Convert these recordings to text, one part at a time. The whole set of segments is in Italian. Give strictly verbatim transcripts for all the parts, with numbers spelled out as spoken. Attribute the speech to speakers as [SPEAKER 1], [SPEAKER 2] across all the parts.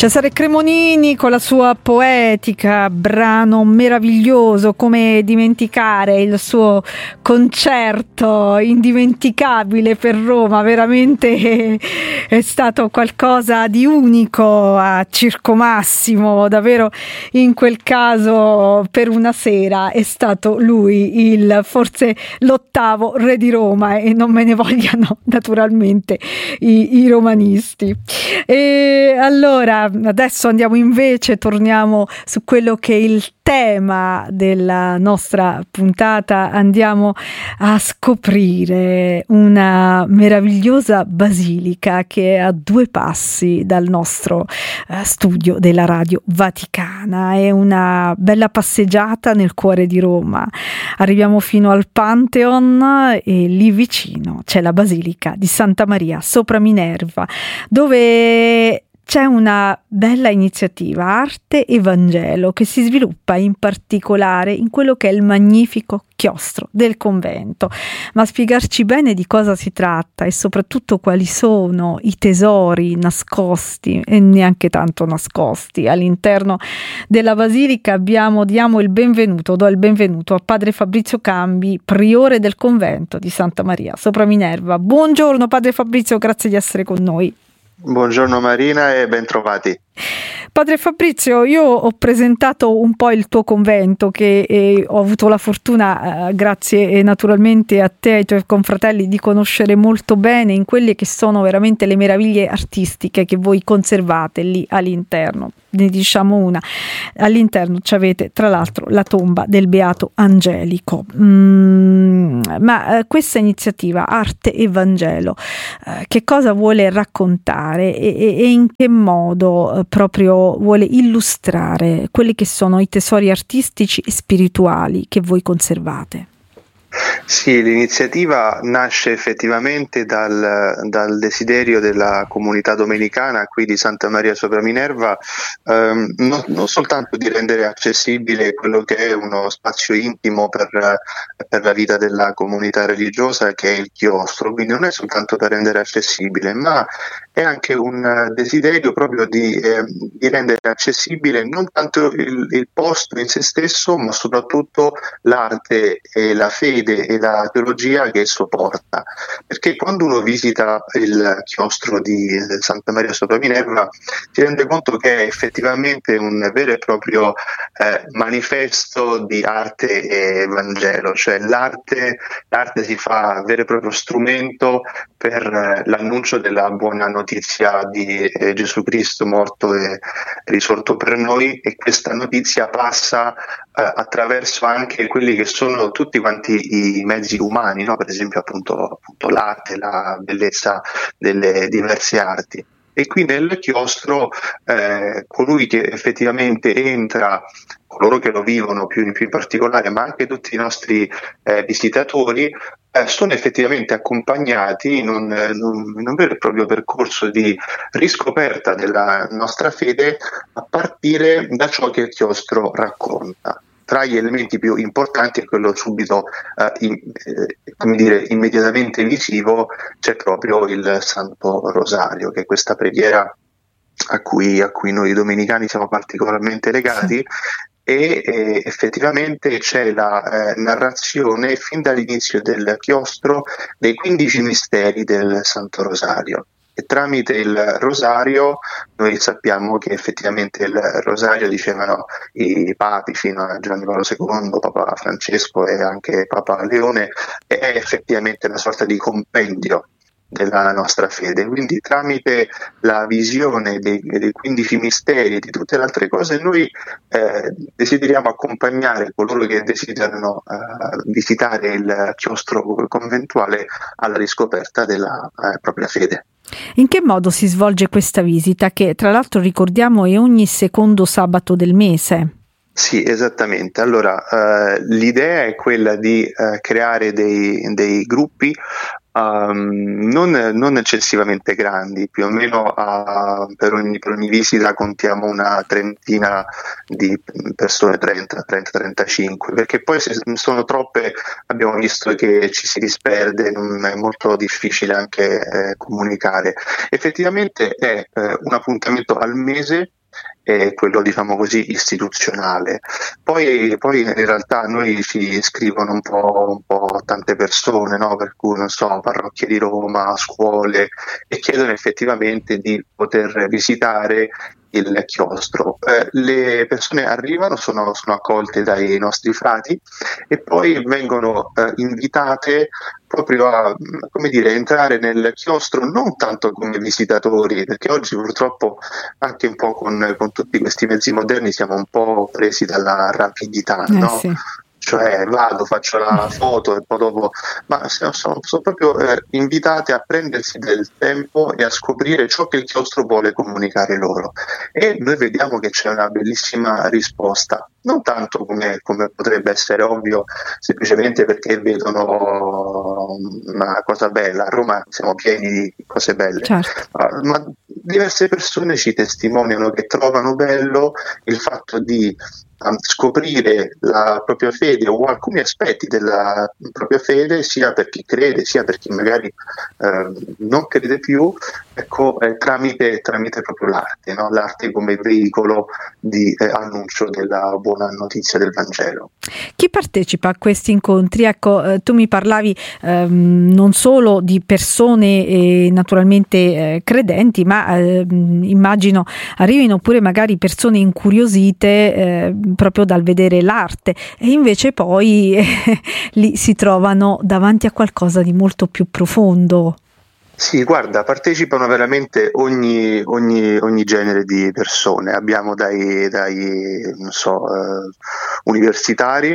[SPEAKER 1] Cesare Cremonini con la sua poetica, brano meraviglioso, come dimenticare il suo concerto indimenticabile per Roma, veramente è stato qualcosa di unico a Circo Massimo, davvero in quel caso per una sera è stato lui il forse l'ottavo re di Roma, e non me ne vogliano naturalmente i, i romanisti. E allora adesso andiamo invece, torniamo su quello che è il tema della nostra puntata, andiamo a scoprire una meravigliosa basilica che è a due passi dal nostro uh, studio della Radio Vaticana. È una bella passeggiata nel cuore di Roma, arriviamo fino al Pantheon e lì vicino c'è la basilica di Santa Maria sopra Minerva, dove c'è una bella iniziativa Arte e Vangelo che si sviluppa in particolare in quello che è il magnifico chiostro del convento. Ma a spiegarci bene di cosa si tratta e soprattutto quali sono i tesori nascosti e neanche tanto nascosti all'interno della basilica, abbiamo diamo il benvenuto, do il benvenuto a padre Fabrizio Cambi, priore del convento di Santa Maria sopra Minerva. Buongiorno padre Fabrizio, grazie di essere con noi.
[SPEAKER 2] Buongiorno Marina e bentrovati.
[SPEAKER 1] Padre Fabrizio, io ho presentato un po' il tuo convento che eh, ho avuto la fortuna, eh, grazie eh, naturalmente a te e ai tuoi confratelli, di conoscere molto bene in quelle che sono veramente le meraviglie artistiche che voi conservate lì all'interno. Ne diciamo una, all'interno ci avete tra l'altro la tomba del Beato Angelico. Mm, ma eh, questa iniziativa Arte e Vangelo eh, che cosa vuole raccontare e, e, e in che modo eh, proprio vuole illustrare quelli che sono i tesori artistici e spirituali che voi conservate?
[SPEAKER 2] Sì, l'iniziativa nasce effettivamente dal, dal desiderio della comunità domenicana qui di Santa Maria sopra Minerva, ehm, non, non soltanto di rendere accessibile quello che è uno spazio intimo per, per la vita della comunità religiosa, che è il chiostro, quindi non è soltanto per rendere accessibile, ma è anche un desiderio proprio di, eh, di rendere accessibile non tanto il, il posto in se stesso, ma soprattutto l'arte e la fede e la teologia che esso porta, perché quando uno visita il chiostro di Santa Maria sopra Minerva si rende conto che è effettivamente un vero e proprio eh, manifesto di arte e Vangelo, cioè l'arte, l'arte si fa vero e proprio strumento per eh, l'annuncio della buona notizia di eh, Gesù Cristo morto e risorto per noi, e questa notizia passa eh, attraverso anche quelli che sono tutti quanti i mezzi umani, no? Per esempio appunto, appunto l'arte, la bellezza delle diverse arti. E qui nel chiostro eh, colui che effettivamente entra, coloro che lo vivono più in, più in particolare, ma anche tutti i nostri eh, visitatori, eh, sono effettivamente accompagnati in un, in un vero e proprio percorso di riscoperta della nostra fede a partire da ciò che il chiostro racconta. Tra gli elementi più importanti è quello subito, eh, in, eh, come dire, immediatamente visivo, c'è proprio il Santo Rosario, che è questa preghiera a cui, a cui noi domenicani siamo particolarmente legati. Sì. E eh, effettivamente c'è la eh, narrazione fin dall'inizio del chiostro dei quindici misteri del Santo Rosario. E tramite il rosario noi sappiamo che effettivamente il rosario, dicevano i papi fino a Giovanni Paolo secondo, Papa Francesco e anche Papa Leone, è effettivamente una sorta di compendio della nostra fede. Quindi tramite la visione dei, dei quindici misteri e di tutte le altre cose noi eh, desideriamo accompagnare coloro che desiderano eh, visitare il chiostro conventuale alla riscoperta della eh, propria fede.
[SPEAKER 1] In che modo si svolge questa visita, che tra l'altro ricordiamo è ogni secondo sabato del mese?
[SPEAKER 2] Sì, esattamente. Allora, eh, l'idea è quella di eh, creare dei, dei gruppi Um, non, non eccessivamente grandi, più o meno uh, per, ogni, per ogni visita contiamo una trentina di persone, trenta trentacinque, perché poi se sono troppe abbiamo visto che ci si disperde, non è molto difficile anche eh, comunicare. Effettivamente è eh, un appuntamento al mese, è quello diciamo così istituzionale. Poi, poi in realtà noi ci scrivono un po', un po' tante persone, no? Per cui non so, parrocchie di Roma, scuole, e chiedono effettivamente di poter visitare il chiostro. Eh, le persone arrivano, sono, sono accolte dai nostri frati e poi vengono eh, invitate proprio a, come dire, entrare nel chiostro non tanto come visitatori, perché oggi purtroppo anche un po' con, con tutti questi mezzi moderni siamo un po' presi dalla rapidità,
[SPEAKER 1] Eh,
[SPEAKER 2] no?
[SPEAKER 1] sì.
[SPEAKER 2] Cioè vado, faccio la foto e poi dopo, ma sono, sono proprio eh, invitate a prendersi del tempo e a scoprire ciò che il chiostro vuole comunicare loro, e noi vediamo che c'è una bellissima risposta, non tanto come, come potrebbe essere ovvio, semplicemente perché vedono una cosa bella. A Roma siamo pieni di cose belle,
[SPEAKER 1] Certo.
[SPEAKER 2] ma, ma diverse persone ci testimoniano che trovano bello il fatto di um, scoprire la propria fede o alcuni aspetti della propria fede, sia per chi crede sia per chi magari eh, non crede più, ecco, eh, tramite, tramite proprio l'arte, no? L'arte come veicolo di eh, annuncio della buona notizia del Vangelo.
[SPEAKER 1] Chi partecipa a questi incontri? Ecco, eh, tu mi parlavi ehm, non solo di persone eh, naturalmente eh, credenti, ma eh, immagino arrivino pure magari persone incuriosite eh, proprio dal vedere l'arte, e invece poi eh, lì si trovano davanti a qualcosa di molto più profondo.
[SPEAKER 2] Sì, guarda, partecipano veramente ogni, ogni, ogni genere di persone. Abbiamo dai, dai non so, eh, universitari,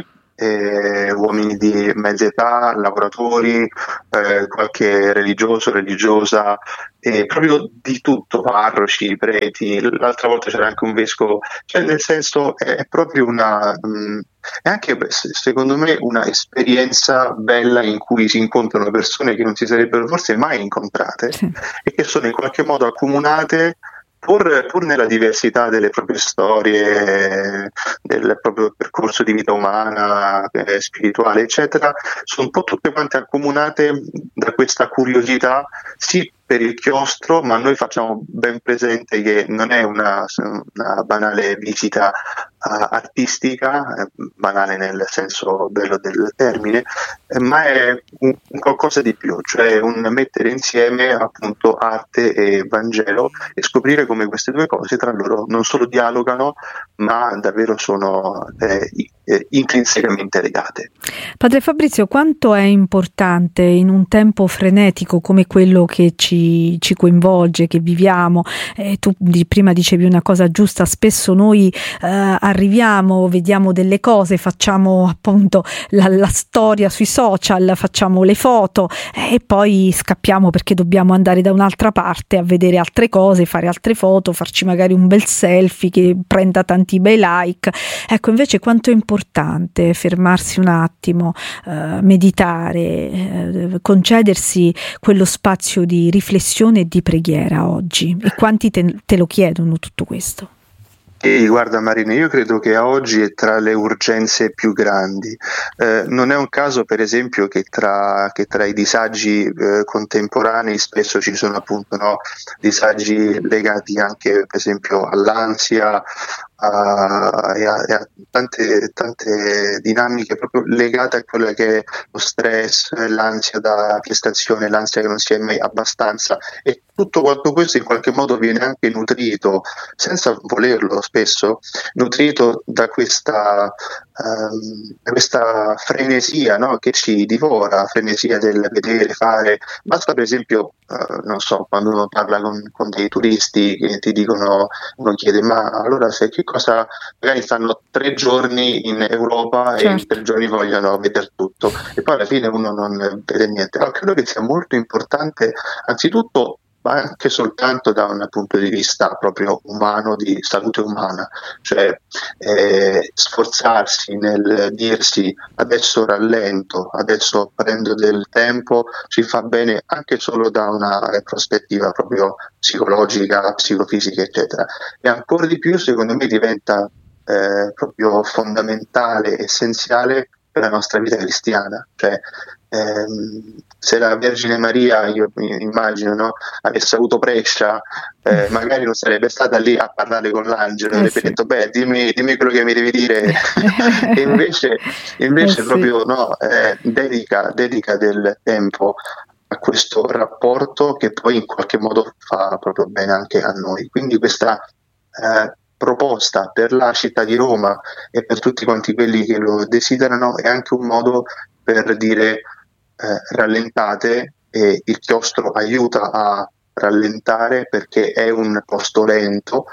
[SPEAKER 2] eh, uomini di mezza età, lavoratori, eh, qualche religioso, religiosa, eh, proprio di tutto, parroci, preti. L'altra volta c'era anche un vescovo, cioè nel senso è, è proprio una... Mh, è anche secondo me una esperienza bella in cui si incontrano persone che non si sarebbero forse mai incontrate,
[SPEAKER 1] Sì.
[SPEAKER 2] e che sono in qualche modo accomunate pur, pur nella diversità delle proprie storie, del proprio percorso di vita umana, eh, spirituale, eccetera, sono un po' tutte quante accomunate da questa curiosità, sì, per il chiostro, ma noi facciamo ben presente che non è una, una banale visita uh, artistica, eh, banale nel senso bello del termine, eh, ma è un, un qualcosa di più, cioè un mettere insieme appunto arte e Vangelo e scoprire come queste due cose tra loro non solo dialogano, ma davvero sono eh, eh, intrinsecamente legate.
[SPEAKER 1] Padre Fabrizio, quanto è importante in un tempo frenetico come quello che ci, ci coinvolge, che viviamo, eh, tu di, prima dicevi una cosa giusta, spesso noi eh, arriviamo, vediamo delle cose, facciamo appunto la, la storia sui social, facciamo le foto eh, e poi scappiamo perché dobbiamo andare da un'altra parte a vedere altre cose, fare altre foto, farci magari un bel selfie che prenda tanti bei like. Ecco, invece quanto è importante fermarsi un attimo, eh, meditare, eh, concedersi quello spazio di riflessione e di preghiera oggi. E quanti te, te lo chiedono tutto questo?
[SPEAKER 2] E guarda Marina, io credo che oggi è tra le urgenze più grandi. Eh, non è un caso per esempio che tra, che tra i disagi eh, contemporanei spesso ci sono appunto no, disagi legati anche per esempio all'ansia, a, e a, e a tante, tante dinamiche proprio legate a quello che è lo stress, l'ansia da prestazione, l'ansia che non si è mai abbastanza, e tutto quanto questo in qualche modo viene anche nutrito, senza volerlo spesso, nutrito da questa, um, da questa frenesia, no? Che ci divora, frenesia del vedere, fare. Basta per esempio, uh, non so, quando uno parla con, con dei turisti che ti dicono, uno chiede ma allora se che cosa, magari stanno tre giorni in Europa, certo, e in tre giorni vogliono vedere tutto e poi alla fine uno non vede niente. Allora, credo che sia molto importante anzitutto ma anche soltanto da un punto di vista proprio umano, di salute umana, cioè eh, sforzarsi nel dirsi adesso rallento, adesso prendo del tempo, ci fa bene anche solo da una prospettiva proprio psicologica, psicofisica, eccetera. E ancora di più, secondo me, diventa eh, proprio fondamentale, essenziale per la nostra vita cristiana. Cioè, ehm, se la Vergine Maria, io immagino, no, avesse avuto Prescia, eh, magari non sarebbe stata lì a parlare con l'angelo,
[SPEAKER 1] Eh
[SPEAKER 2] avrebbe
[SPEAKER 1] sì.
[SPEAKER 2] detto beh, dimmi, dimmi quello che mi devi dire. E invece, invece
[SPEAKER 1] Eh sì.
[SPEAKER 2] proprio no, eh, dedica, dedica del tempo a questo rapporto che poi in qualche modo fa proprio bene anche a noi. Quindi questa eh, proposta per la città di Roma e per tutti quanti quelli che lo desiderano è anche un modo per dire eh, rallentate, e il chiostro aiuta a rallentare perché è un posto lento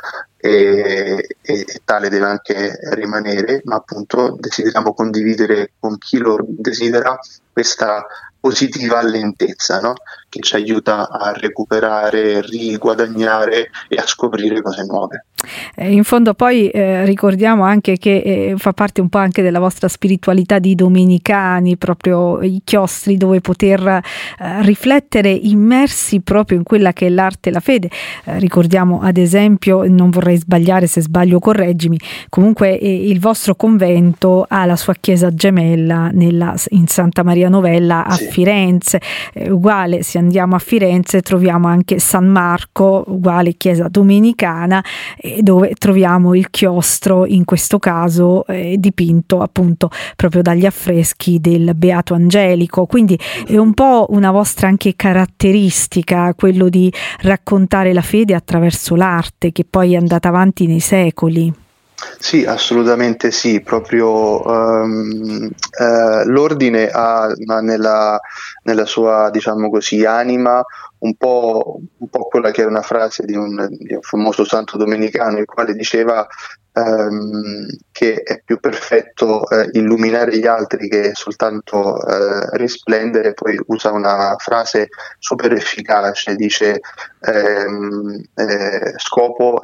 [SPEAKER 2] e, e, e tale deve anche rimanere, ma appunto desideriamo condividere con chi lo desidera questa positiva lentezza, no? Che ci aiuta a recuperare, riguadagnare e a scoprire cose nuove.
[SPEAKER 1] In fondo poi eh, ricordiamo anche che eh, fa parte un po' anche della vostra spiritualità di domenicani, proprio i chiostri dove poter eh, riflettere immersi proprio in quella che è l'arte e la fede. Eh, ricordiamo ad esempio, non vorrei sbagliare, se sbaglio correggimi, comunque eh, il vostro convento ha la sua chiesa gemella nella, in Santa Maria Novella a
[SPEAKER 2] Sì.
[SPEAKER 1] Firenze, eh, uguale se andiamo a Firenze troviamo anche San Marco, uguale chiesa domenicana, dove troviamo il chiostro, in questo caso eh, dipinto appunto proprio dagli affreschi del Beato Angelico. Quindi è un po' una vostra anche caratteristica quello di raccontare la fede attraverso l'arte, che poi è andata avanti nei secoli.
[SPEAKER 2] Sì, assolutamente sì, proprio um, eh, l'ordine ha, ha nella, nella sua, diciamo così, anima un po', un po' quella che è una frase di un, di un famoso santo domenicano, il quale diceva um, che è più perfetto eh, illuminare gli altri che soltanto eh, risplendere. Poi usa una frase super efficace, dice ehm, eh, scopo